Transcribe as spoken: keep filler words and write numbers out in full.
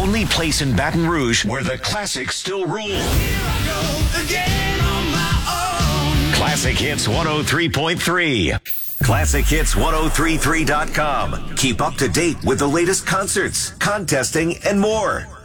only place in Baton Rouge where the classics still rule. Here I go again on my own. Classic Hits one oh three point three. Classic Hits ten thirty-three dot com. Keep up to date with the latest concerts, contesting, and more.